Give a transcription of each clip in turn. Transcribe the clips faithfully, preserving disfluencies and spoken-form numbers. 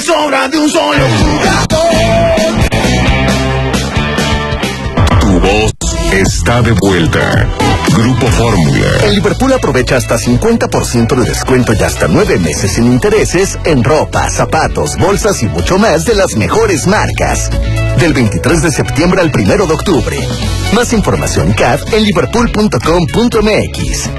sobra de un solo jugador. Tu voz está de vuelta. Grupo Fórmula. En Liverpool aprovecha hasta cincuenta por ciento de descuento y hasta nueve meses sin intereses en ropa, zapatos, bolsas y mucho más de las mejores marcas. Del veintitrés de septiembre al primero de octubre. Más información C A D en liverpool punto com punto m x.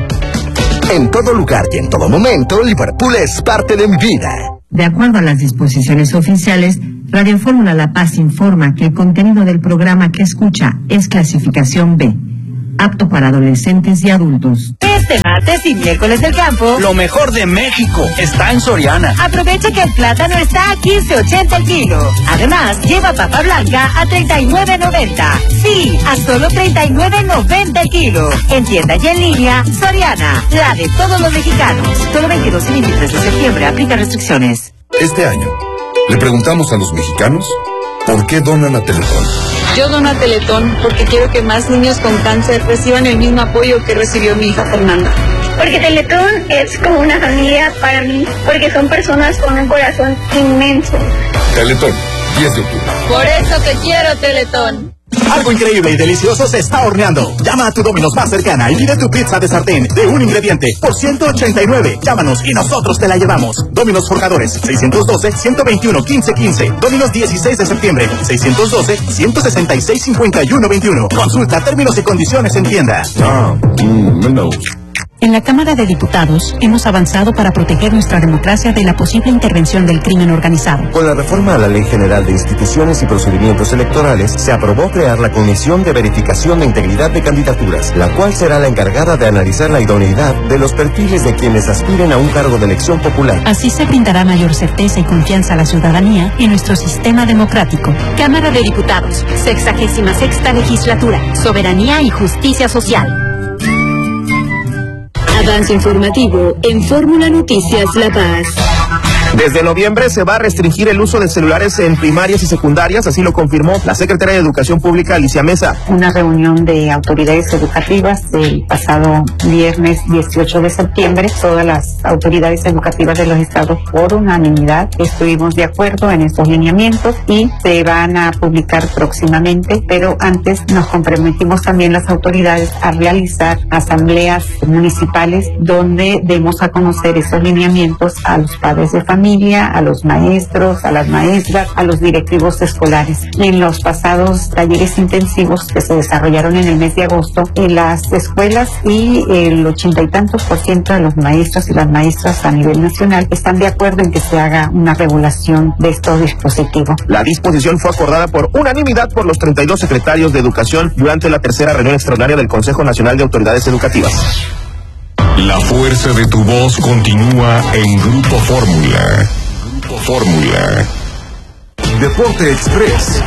En todo lugar y en todo momento, Liverpool es parte de mi vida. De acuerdo a las disposiciones oficiales, Radio Fórmula La Paz informa que el contenido del programa que escucha es clasificación B, apto para adolescentes y adultos. Este martes y miércoles del campo, lo mejor de México está en Soriana. Aprovecha que el plátano está a quince ochenta el kilo. Además, lleva papa blanca a treinta y nueve noventa. Sí, a solo treinta y nueve noventa el kilo. En tienda y en línea, Soriana, la de todos los mexicanos. Solo veintidós y veintitrés de septiembre, aplica restricciones. Este año, le preguntamos a los mexicanos por qué donan a Teletón. Yo dono a Teletón porque quiero que más niños con cáncer reciban el mismo apoyo que recibió mi hija Fernanda. Porque Teletón es como una familia para mí, porque son personas con un corazón inmenso. Teletón, diez de octubre. Por eso te quiero, Teletón. Algo increíble y delicioso se está horneando. Llama a tu Domino's más cercana y pide tu pizza de sartén de un ingrediente por ciento ochenta y nueve. Llámanos y nosotros te la llevamos. Domino's Forjadores, seiscientos doce, ciento veintiuno, quince quince. Domino's dieciséis de septiembre, seiscientos doce, ciento sesenta y seis, cincuenta y uno veintiuno. Consulta términos y condiciones en tienda. Ah, mm, no. En la Cámara de Diputados hemos avanzado para proteger nuestra democracia de la posible intervención del crimen organizado. Con la reforma a la Ley General de Instituciones y Procedimientos Electorales, se aprobó crear la Comisión de Verificación de Integridad de Candidaturas, la cual será la encargada de analizar la idoneidad de los perfiles de quienes aspiren a un cargo de elección popular. Así se brindará mayor certeza y confianza a la ciudadanía en nuestro sistema democrático. Cámara de Diputados, sexagésima sexta legislatura, Soberanía y Justicia Social. Avance informativo en Fórmula Noticias La Paz. Desde noviembre se va a restringir el uso de celulares en primarias y secundarias, así lo confirmó la secretaria de Educación Pública, Alicia Mesa. Una reunión de autoridades educativas el pasado viernes dieciocho de septiembre, todas las autoridades educativas de los estados por unanimidad estuvimos de acuerdo en estos lineamientos y se van a publicar próximamente, pero antes nos comprometimos también las autoridades a realizar asambleas municipales donde demos a conocer esos lineamientos a los padres de familia, a los maestros, a las maestras, a los directivos escolares. En los pasados talleres intensivos que se desarrollaron en el mes de agosto, en las escuelas y el ochenta y tantos por ciento de los maestros y las maestras a nivel nacional están de acuerdo en que se haga una regulación de estos dispositivos. La disposición fue acordada por unanimidad por los treinta y dos secretarios de Educación durante la tercera reunión extraordinaria del Consejo Nacional de Autoridades Educativas. La fuerza de tu voz continúa en Grupo Fórmula. Grupo Fórmula. Deporte Express.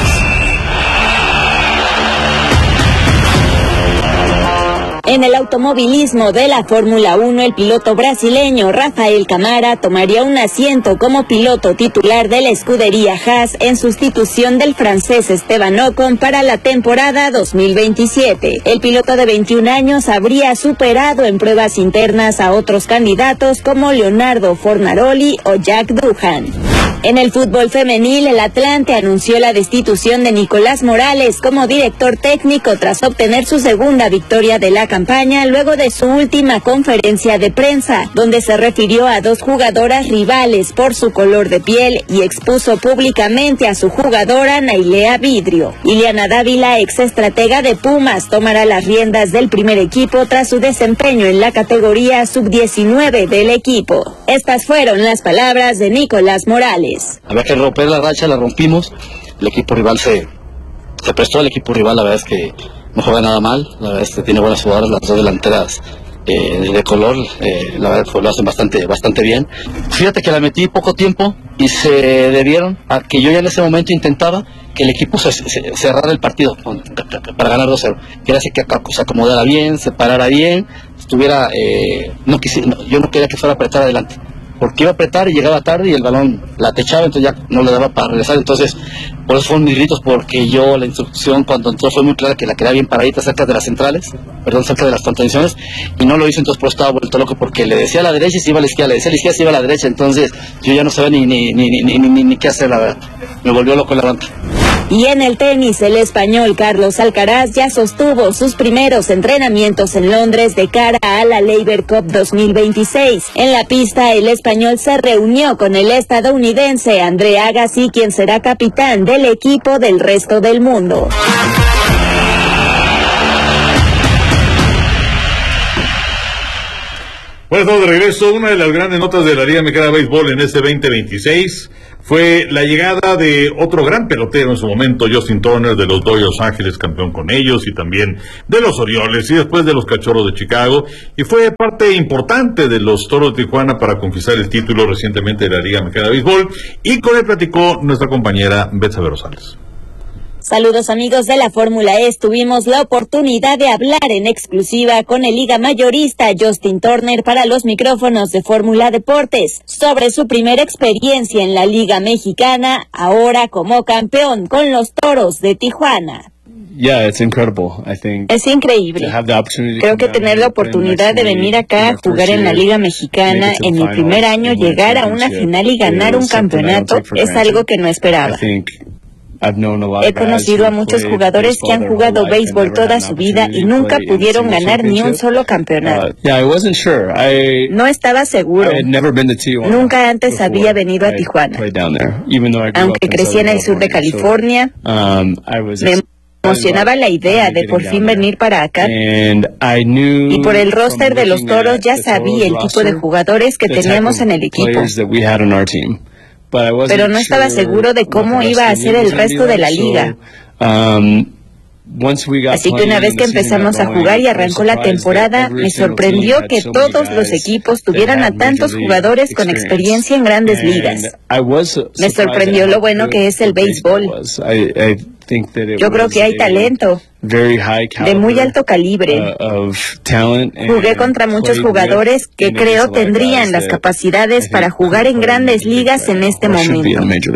En el automovilismo de la Fórmula uno, el piloto brasileño Rafael Camara tomaría un asiento como piloto titular de la escudería Haas en sustitución del francés Esteban Ocon para la temporada dos mil veintisiete. El piloto de veintiún años habría superado en pruebas internas a otros candidatos como Leonardo Fornaroli o Jack Doohan. En el fútbol femenil, el Atlante anunció la destitución de Nicolás Morales como director técnico tras obtener su segunda victoria de la campaña luego de su última conferencia de prensa, donde se refirió a dos jugadoras rivales por su color de piel y expuso públicamente a su jugadora Nailea Vidrio. Ileana Dávila, ex estratega de Pumas, tomará las riendas del primer equipo tras su desempeño en la categoría sub diecinueve del equipo. Estas fueron las palabras de Nicolás Morales. Había que romper la racha, la rompimos, el equipo rival se, se prestó al equipo rival, la verdad es que no juega nada mal, la verdad es que tiene buenas jugadoras, las dos delanteras eh, de color, eh, la verdad lo hacen bastante, bastante bien. Fíjate que la metí poco tiempo y se debieron a que yo ya en ese momento intentaba que el equipo se, se, cerrara el partido para ganar dos cero, que era así que se acomodara bien, se parara bien, estuviera, eh, no quisi, no, yo no quería que fuera a apretar adelante, porque iba a apretar y llegaba tarde y el balón la techaba, entonces ya no le daba para regresar. Entonces Por eso fueron mis gritos, porque yo, la instrucción cuando entró fue muy clara que la quería bien paradita cerca de las centrales, perdón, cerca de las contenciones, y no lo hizo, entonces por eso estaba vuelto loco, porque le decía a la derecha y se iba a la izquierda, le decía a la izquierda y se iba a la derecha, entonces yo ya no sabía ni, ni, ni, ni, ni, ni, ni qué hacer, la verdad. Me volvió loco la banca. Y en el tenis, el español Carlos Alcaraz ya sostuvo sus primeros entrenamientos en Londres de cara a la Laver Cup dos mil veintiséis. En la pista, el español se reunió con el estadounidense André Agassi, quien será capitán del equipo del resto del mundo. Bueno, estamos de regreso. Una de las grandes notas de la Liga Mexicana de Béisbol en este veinte veintiséis fue la llegada de otro gran pelotero en su momento, Justin Turner, de los Dodgers Ángeles, campeón con ellos, y también de los Orioles, y después de los Cachorros de Chicago, y fue parte importante de los Toros de Tijuana para conquistar el título recientemente de la Liga Mexicana de Béisbol, y con él platicó nuestra compañera Betsabe Rosales. Saludos amigos de la Fórmula E, tuvimos la oportunidad de hablar en exclusiva con el liga mayorista Justin Turner para los micrófonos de Fórmula Deportes sobre su primera experiencia en la Liga Mexicana, ahora como campeón con los Toros de Tijuana. Yeah, it's incredible. I think es increíble. Creo que tener la oportunidad de venir acá a jugar en la Liga Mexicana en mi primer año, llegar a una final y ganar un campeonato es algo que no esperaba. He conocido a muchos jugadores que han jugado béisbol toda su vida y nunca pudieron ganar ni un solo campeonato. No estaba seguro. Nunca antes había venido a Tijuana. Aunque crecí en el sur de California, me emocionaba la idea de por fin venir para acá. Y por el roster de los Toros ya sabía el tipo de jugadores que teníamos en el equipo. Pero no estaba seguro de cómo iba a ser el resto de la liga. Así que una vez que empezamos a jugar y arrancó la temporada, me sorprendió que todos los equipos tuvieran a tantos jugadores con experiencia en grandes ligas. Me sorprendió lo bueno que es el béisbol. Yo creo que hay talento de muy alto calibre. Jugué contra muchos jugadores que creo tendrían las capacidades para jugar en grandes ligas en este momento.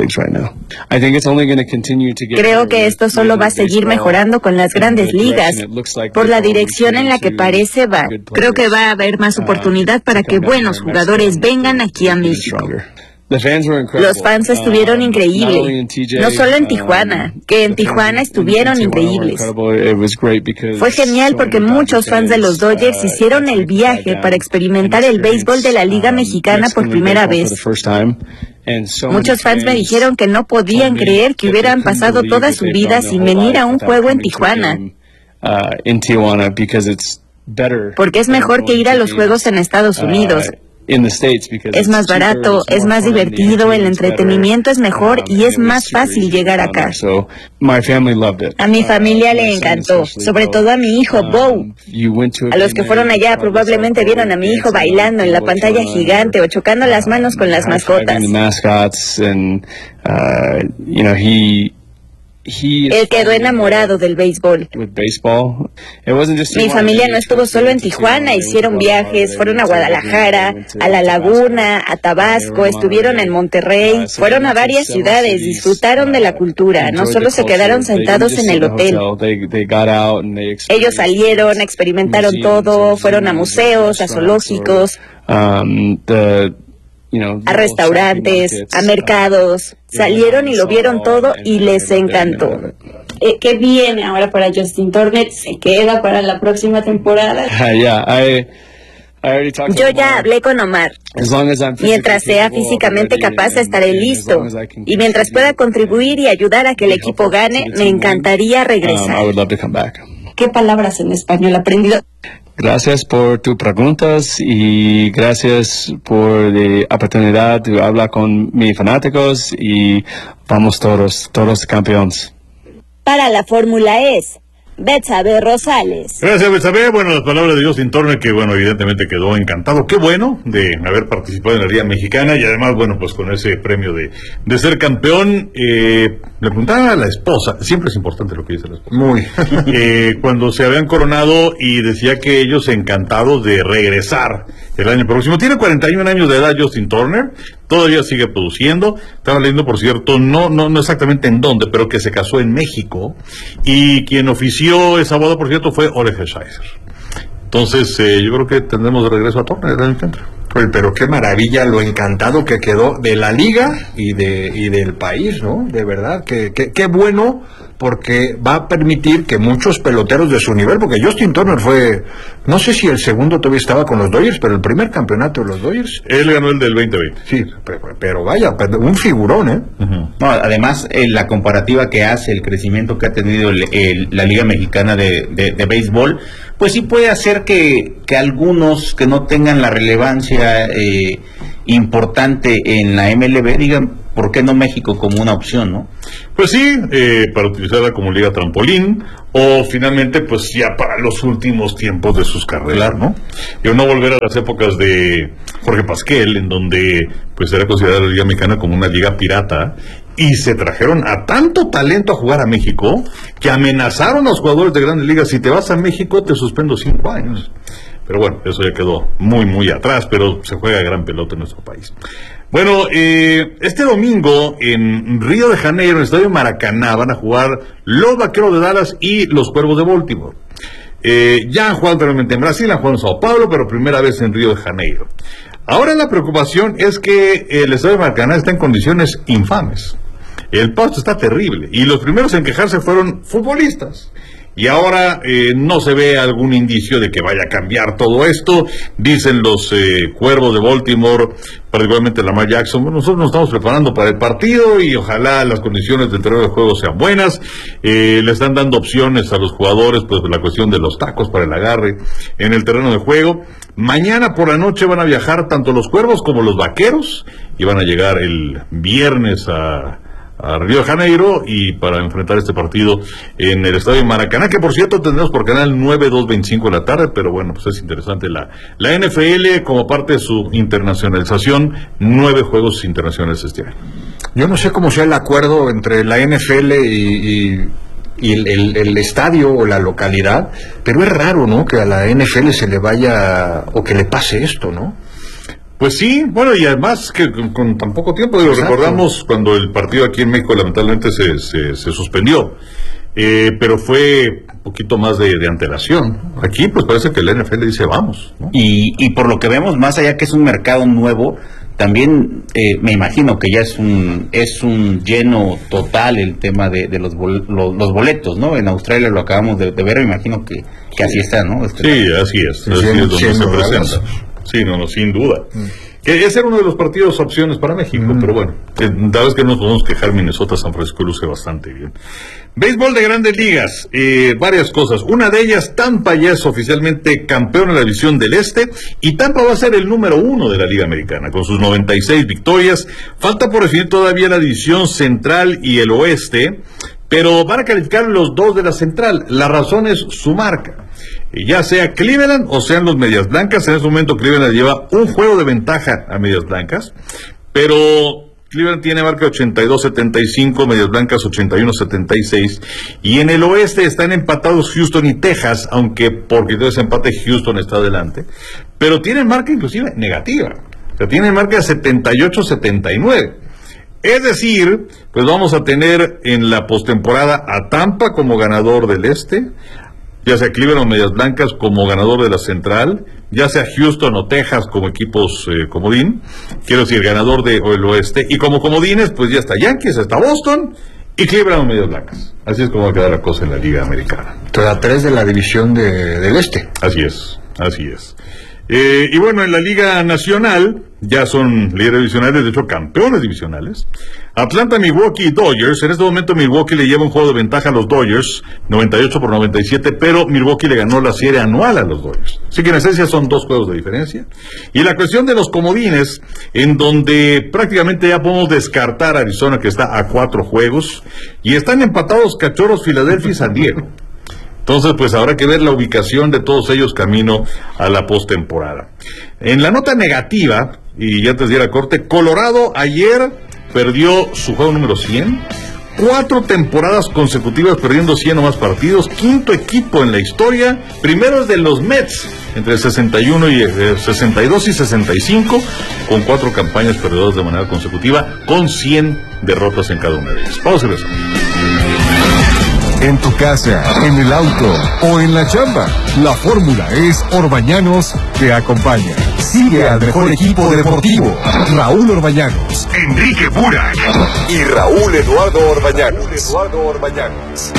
Creo que esto solo va a seguir mejorando con las grandes ligas, por la dirección en la que parece va. Creo que va a haber más oportunidad para que buenos jugadores vengan aquí a México. Los fans estuvieron increíbles, no solo en Tijuana, que en Tijuana estuvieron increíbles. Fue genial porque muchos fans de los Dodgers hicieron el viaje para experimentar el béisbol de la Liga Mexicana por primera vez. Muchos fans me dijeron que no podían creer que hubieran pasado toda su vida sin venir a un juego en Tijuana, porque es mejor que ir a los juegos en Estados Unidos. Es más barato, es más divertido, el entretenimiento es mejor y es más fácil llegar acá. A mi familia le encantó, sobre todo a mi hijo Bo. A los que fueron allá probablemente vieron a mi hijo bailando en la pantalla gigante o chocando las manos con las mascotas. Él quedó enamorado del béisbol. Mi familia no estuvo solo en Tijuana, hicieron viajes, fueron a Guadalajara, a La Laguna, a Tabasco, estuvieron en Monterrey, fueron a varias ciudades, disfrutaron de la cultura, no solo se quedaron sentados en el hotel. Ellos salieron, experimentaron todo, fueron a museos, a zoológicos, a restaurantes, a mercados, salieron y lo vieron todo y les encantó. Eh, ¿Qué viene ahora para Justin Turner? ¿Se queda para la próxima temporada? Yo ya hablé con Omar. Mientras sea físicamente capaz, estaré listo. Y mientras pueda contribuir y ayudar a que el equipo gane, me encantaría regresar. ¿Qué palabras en español ha aprendido? Gracias por tus preguntas y gracias por la oportunidad de hablar con mis fanáticos y vamos todos, todos campeones. Para la Fórmula E, Betsabe Rosales. Gracias, Betsabe. Bueno, las palabras de Justin Turner, que bueno, evidentemente quedó encantado. Qué bueno de haber participado en la Liga Mexicana y además, bueno, pues con ese premio de, de ser campeón. Eh, le preguntaba a la esposa, siempre es importante lo que dice la esposa. Muy. eh, cuando se habían coronado y decía que ellos encantados de regresar el año próximo. Tiene cuarenta y un años de edad Justin Turner, todavía sigue produciendo. Estaba leyendo, por cierto, no, no, no exactamente en dónde, pero que se casó en México, y quien ofició esa boda, por cierto, fue Ole Hershiser. Entonces, eh, yo creo que tendremos de regreso a Turner el año que entra. Pero qué maravilla lo encantado que quedó de la liga y de y del país, ¿no? De verdad, que, que, qué bueno, porque va a permitir que muchos peloteros de su nivel, porque Justin Turner fue, no sé si el segundo todavía estaba con los Dodgers, pero el primer campeonato de los Dodgers. Él ganó el del veinte veinte. Sí, pero, pero vaya, un figurón, ¿eh? Uh-huh. No, además, eh, la comparativa que hace, el crecimiento que ha tenido el, el, la Liga Mexicana de, de, de Béisbol, pues sí puede hacer que, que algunos que no tengan la relevancia eh, importante en la M L B digan, ¿por qué no México como una opción, no? Pues sí, eh, para utilizarla como liga trampolín, o finalmente, pues ya para los últimos tiempos de sus carreras, ¿no? Y no volver a las épocas de Jorge Pasquel, en donde pues era considerada la Liga Mexicana como una liga pirata, y se trajeron a tanto talento a jugar a México, que amenazaron a los jugadores de grandes ligas: si te vas a México, te suspendo cinco años. Pero bueno, eso ya quedó muy, muy atrás, pero se juega gran pelota en nuestro país. Bueno, eh, este domingo en Río de Janeiro, en el Estadio Maracaná, van a jugar los Vaqueros de Dallas y los Cuervos de Baltimore. Eh, ya han jugado anteriormente en Brasil, han jugado en Sao Paulo, pero primera vez en Río de Janeiro. Ahora la preocupación es que el Estadio Maracaná está en condiciones infames. El pasto está terrible, y los primeros en quejarse fueron futbolistas. Y ahora eh, no se ve algún indicio de que vaya a cambiar todo esto. Dicen los eh, Cuervos de Baltimore, particularmente Lamar Jackson: bueno, nosotros nos estamos preparando para el partido y ojalá las condiciones del terreno de juego sean buenas. Eh, le están dando opciones a los jugadores, pues la cuestión de los tacos para el agarre en el terreno de juego. Mañana por la noche van a viajar tanto los Cuervos como los Vaqueros, y van a llegar el viernes a... a Río de Janeiro, y para enfrentar este partido en el Estadio Maracaná, que por cierto tendremos por canal nueve, dos veinticinco de la tarde, pero bueno, pues es interesante la, la N F L como parte de su internacionalización, nueve juegos internacionales este año. Yo no sé cómo sea el acuerdo entre la N F L y, y, y el, el, el estadio o la localidad, pero es raro, ¿no?, que a la N F L se le vaya, o que le pase esto, ¿no? Pues sí, bueno, y además que con, con tan poco tiempo, digo, recordamos cuando el partido aquí en México lamentablemente se, se, se suspendió, eh, pero fue un poquito más de, de antelación. Aquí pues parece que la N F L dice vamos, ¿no? Y, y por lo que vemos, más allá que es un mercado nuevo, también eh, me imagino que ya es un es un lleno total el tema de, de los, bol, los, los boletos, ¿no? En Australia lo acabamos de, de ver, me imagino que, que así está, ¿no? Este sí, así es, así es donde se presenta. Sí, no, no, sin duda. Mm. Que ese era uno de los partidos opciones para México, mm. pero bueno, eh, la vez que no nos podemos quejar, Minnesota, San Francisco luce bastante bien. Béisbol de Grandes Ligas, eh, varias cosas. Una de ellas, Tampa ya es oficialmente campeón en la división del Este, y Tampa va a ser el número uno de la Liga Americana, con sus noventa y seis victorias. Falta por definir todavía la división central y el oeste, pero van a calificar los dos de la central. La razón es su marca. Ya sea Cleveland o sean los Medias Blancas, en este momento Cleveland lleva un juego de ventaja a Medias Blancas, pero Cleveland tiene marca ochenta y dos setenta y cinco, Medias Blancas ochenta y uno setenta y seis, y en el oeste están empatados Houston y Texas, aunque por criterios de empate Houston está adelante, pero tienen marca inclusive negativa, o sea, tienen marca setenta y ocho setenta y nueve. Es decir, pues vamos a tener en la postemporada a Tampa como ganador del este, ya sea Cleveland o Medias Blancas como ganador de la central, ya sea Houston o Texas como equipos eh, comodín, quiero decir, ganador del de, oeste, y como comodines, pues ya está Yankees, está Boston, y Cleveland o Medias Blancas. Así es como va a quedar la cosa en la Liga Americana. Toda tres de la división de, del este. Así es, así es. Eh, y bueno, en la Liga Nacional ya son líderes divisionales, de hecho campeones divisionales. Atlanta, Milwaukee y Dodgers. En este momento Milwaukee le lleva un juego de ventaja a los Dodgers, noventa y ocho por noventa y siete, pero Milwaukee le ganó la serie anual a los Dodgers. Así que en esencia son dos juegos de diferencia. Y la cuestión de los comodines, en donde prácticamente ya podemos descartar a Arizona, que está a cuatro juegos, y están empatados Cachorros, Filadelfia y San Diego. Entonces, pues habrá que ver la ubicación de todos ellos camino a la postemporada. En la nota negativa, y ya antes de ir a corte, Colorado ayer perdió su juego número cien cuatro temporadas consecutivas perdiendo cien o más partidos, quinto equipo en la historia, primero es de los Mets, entre el sesenta y uno y el sesenta y dos y sesenta y cinco, con cuatro campañas perdedoras de manera consecutiva, con cien derrotas en cada una de ellas. Vamos a ver eso. En tu casa, en el auto o en la chamba, la fórmula es Orbañanos te acompaña. Sigue al mejor equipo deportivo, Raúl Orbañanos, Enrique Burak y Raúl Eduardo Orbañanos. Raúl Eduardo Orbañanos.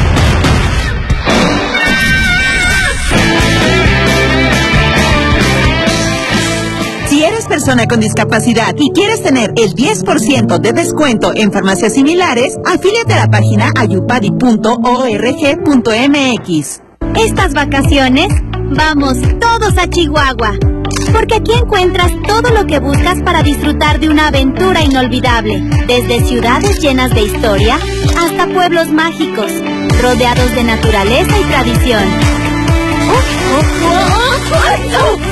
Si eres persona con discapacidad y quieres tener el diez por ciento de descuento en farmacias similares, afíliate a la página ayupadi punto org punto mx. Estas vacaciones, vamos todos a Chihuahua, porque aquí encuentras todo lo que buscas para disfrutar de una aventura inolvidable, desde ciudades llenas de historia hasta pueblos mágicos, rodeados de naturaleza y tradición. ¡Oh, oh, oh, oh, oh!